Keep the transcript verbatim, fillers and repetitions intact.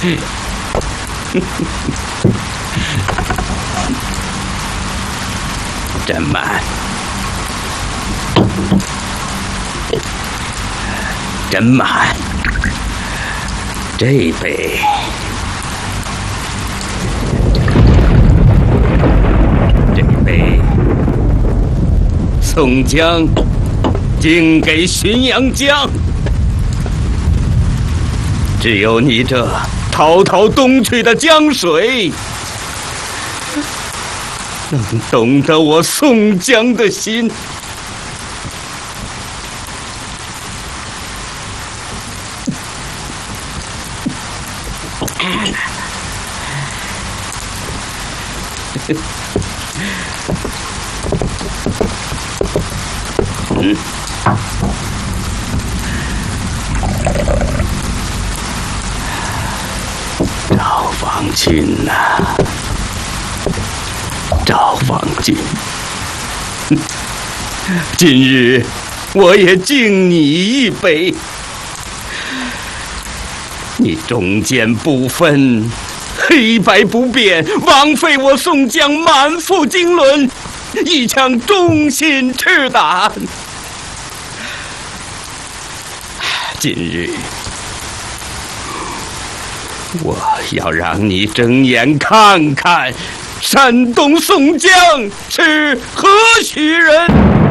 真慢，真慢，这杯。 宋江敬给浔阳江，只有你这滔滔东去的江水，能懂得我宋江的心。嗯，赵方君呐、啊，赵方君，今日我也敬你一杯。你忠奸不分，黑白不辨，枉费我宋江满腹经纶，一腔忠心赤胆。 今日，我要让你睁眼看看，山东宋江是何许人！